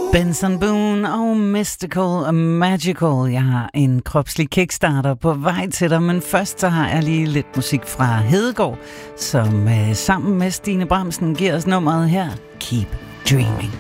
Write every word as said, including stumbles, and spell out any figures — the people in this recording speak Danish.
Benson Boone og Mystical og Magical. Jeg har en kropslig kickstarter på vej til dig, men først så har jeg lige lidt musik fra Hedegaard, som øh, sammen med Stine Bramsen giver os nummeret her, Keep Dreaming.